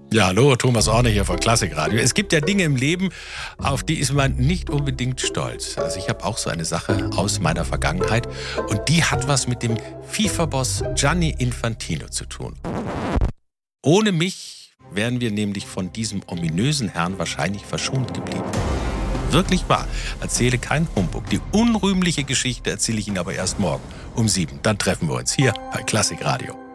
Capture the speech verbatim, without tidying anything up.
Ja, hallo, Thomas Orne hier von Klassikradio. Es gibt ja Dinge im Leben, auf die ist man nicht unbedingt stolz. Also ich habe auch so eine Sache aus meiner Vergangenheit und die hat was mit dem FIFA-Boss Gianni Infantino zu tun. Ohne mich wären wir nämlich von diesem ominösen Herrn wahrscheinlich verschont geblieben. Wirklich wahr. Erzähle keinen Humbug. Die unrühmliche Geschichte erzähle ich Ihnen aber erst morgen um sieben. Dann treffen wir uns hier bei Klassikradio.